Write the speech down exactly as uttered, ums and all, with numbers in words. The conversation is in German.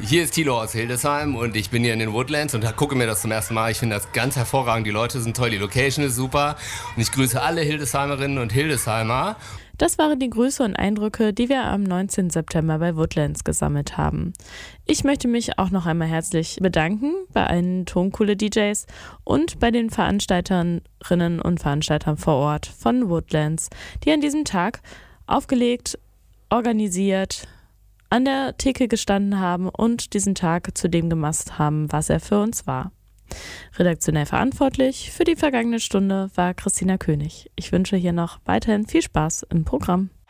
Hier ist Thilo aus Hildesheim und ich bin hier in den Woodlands und gucke mir das zum ersten Mal. Ich finde das ganz hervorragend. Die Leute sind toll, die Location ist super und ich grüße alle Hildesheimerinnen und Hildesheimer. Das waren die Grüße und Eindrücke, die wir am neunzehnten September bei Woodlands gesammelt haben. Ich möchte mich auch noch einmal herzlich bedanken bei allen Toncoole-D Js und bei den Veranstalterinnen und Veranstaltern vor Ort von Woodlands, die an diesem Tag aufgelegt, organisiert, an der Theke gestanden haben und diesen Tag zu dem gemacht haben, was er für uns war. Redaktionell verantwortlich für die vergangene Stunde war Christina König. Ich wünsche hier noch weiterhin viel Spaß im Programm.